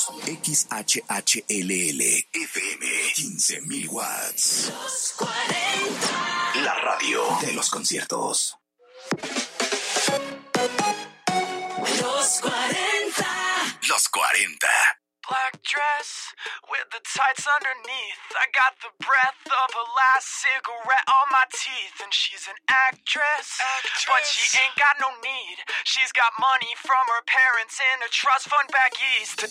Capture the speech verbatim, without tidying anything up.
X H H L L F M quince mil watts. Los cuarenta. La radio de los conciertos. Los cuarenta. Los cuarenta. Black dress with the tights underneath. I got the breath of a last cigarette on my teeth. And she's an actress, actress, but she ain't got no need. She's got money from her parents in a trust fund back east.